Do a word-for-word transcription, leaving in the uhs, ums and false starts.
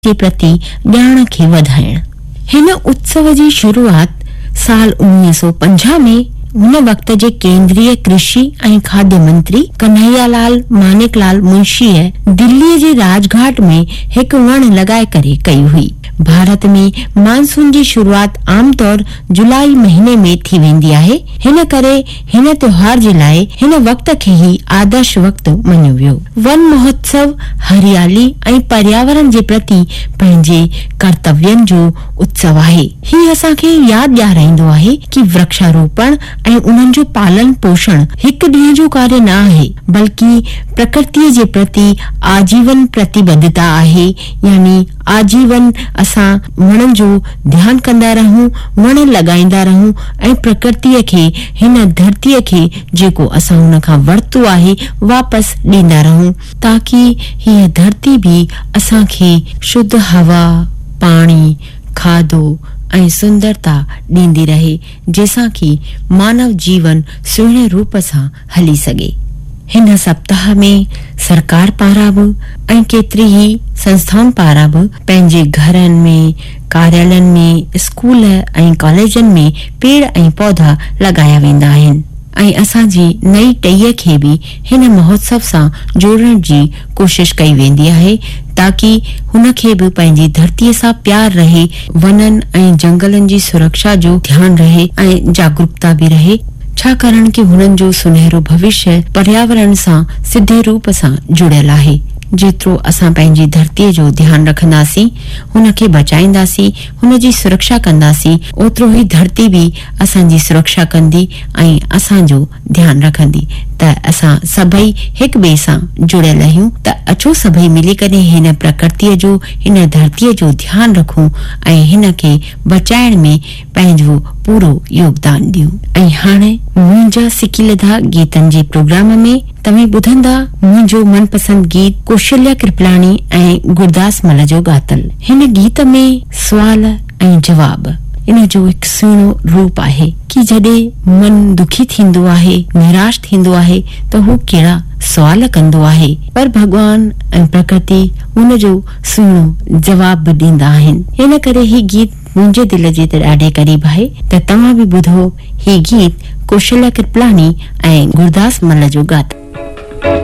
जे प्रति ॼाण खे वधाइण। हिन उत्सव जी शुरुआत साल उणिवीह सौ पंजाह में हुन वक्त जे केंद्रीय कृषि ऐं खाद्य मंत्री कन्हैयालाल मानेकलाल मुंशीअ दिल्लीअ जे राजघाट में हिकु वण लॻाए करे कई हुई। भारत में मानसून जी शुरुआत आमतौर जुलाई महीने में थी वेंदी आहे। हिन करे हिन त्योहार जे लाइ हिन वक्त खे ही आदर्श वक्त मञियो वियो। वन महोत्सव हरियाली ऐं पर्यावरण जे प्रति पंहिंजे कर्तव्यनि जो उत्सव आहे। ही असांखे यादि ॾियाराईंदो आहे कि वृक्षारोपण ऐं उन्हनि जो पालन पोषण हिकु ॾींहं जो कार्य न आहे, बल्कि प्रकृतिअ जे प्रति आजीवन प्रतिबद्धता आहे। यानी आजीवन असां वणनि जो ध्यान कंदा रहूं, वण लॻाईंदा रहूं ऐं प्रकृतिअ खे, हिन धरतीअ खे जेको असां हुन खां वरितो आहे वापस ॾींदा रहूं, ताकि हीअ धरती भी असांखे शुद्ध हवा, पाणी, खाधो ऐं सुंदरता ॾींदी रहे, जंहिंसां कि मानव जीवन सुहिणे रूप सां हली सघे। हिन सप्ताह में सरकार पारां बि ऐं केतिरी ही संस्थाउनि पारां बि पंहिंजे घरनि में, कार्यालयनि में, स्कूल ऐं कॉलेजनि में पेड़ ऐं पौधा लॻाया वेंदा आहिनि ऐं असांजी नई टहीअ खे भी हिन महोत्सव सां जोड़ण जी कोशिश कई वेंदी आहे, ताकि हुन खे भी पंहिंजी धरतीअ सां प्यार रहे, वननि ऐं जंगलनि जी सुरक्षा जो ध्यान रहे ऐं जागरूकता भी रहे। छाकाणि कि हुननि जो सुनहरो भविष्य पर्यावरण सां सिधे रूप सां जुड़ियल आहे। जेतिरो असां पंहिंजी धरतीअ जो ध्यान रखंदासीं, हुन खे बचाईंदासीं, हुन जी सुरक्षा कंदासीं, ओतिरो ही धरती भी असांजी सुरक्षा कंदी ऐं असांजो ध्यान रखंदी। त असां सभई हिक ॿिए सां जुड़ियल आहियूं। त अचो सभई मिली करे हिन प्रकृतिअ जो, हिन धरतीअ जो ध्यान रखूं ऐं हिन खे बचाइण में पंहिंजो पूरो योगदान ॾियूं। ऐं हाणे मुंहिंजा सिकीलधा गीतनि जे प्रोग्राम में तव्हां ॿुधंदा मुंहिंजो मनपसंद गीत कौशल्या कृपलानी ऐं गुरदास मल जो ॻातल। हिन गीत में सुवाल ऐं जवाब इन जो हिकु सुहिणो रूप आहे कि जॾहिं मन दुखी थींदो आहे, निराश थींदो आहे, त हू कहिड़ा सवाल कंदो आहे, पर भगवान ऐं प्रकृति उन जो सुहिणो जवाब बि ॾींदा आहिनि। हिन करे ही गीत मुंहिंजे दिल जे त ॾाढे क़रीब आहे। त तव्हां बि ॿुधो ही गीत कौशल्या कृपलानी ऐं गुरदास मल जो ॻातल।